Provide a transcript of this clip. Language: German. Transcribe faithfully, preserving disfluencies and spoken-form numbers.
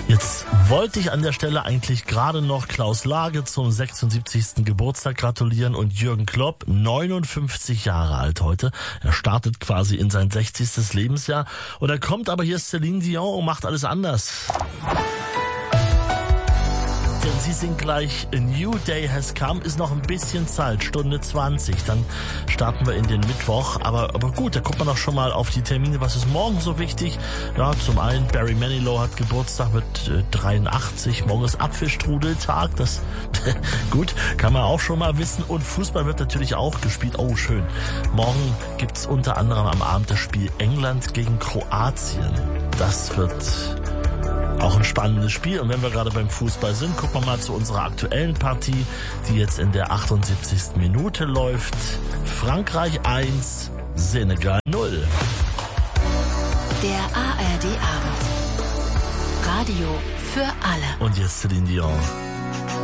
Jetzt wollte ich an der Stelle eigentlich gerade noch Klaus Lage zum sechsundsiebzigsten Geburtstag gratulieren und Jürgen Klopp, neunundfünfzig Jahre alt heute. Er startet quasi in sein sechzigstes Lebensjahr. Und er kommt aber hier Céline Dion und macht alles anders. Denn sie singt gleich A New Day Has Come, ist noch ein bisschen Zeit, Stunde zwanzig. Dann starten wir in den Mittwoch. Aber, aber gut, da guckt man doch schon mal auf die Termine. Was ist morgen so wichtig? Ja, zum einen Barry Manilow hat Geburtstag mit äh, dreiundachtzig. Morgen ist Apfelstrudeltag. Das, gut, kann man auch schon mal wissen. Und Fußball wird natürlich auch gespielt. Oh, schön. Morgen gibt's unter anderem am Abend das Spiel England gegen Kroatien. Das wird auch ein spannendes Spiel. Und wenn wir gerade beim Fußball sind, gucken wir mal zu unserer aktuellen Partie, die jetzt in der achtundsiebzigsten Minute läuft. Frankreich eins, Senegal null. Der A R D Abend. Radio für alle. Und jetzt Céline Dion.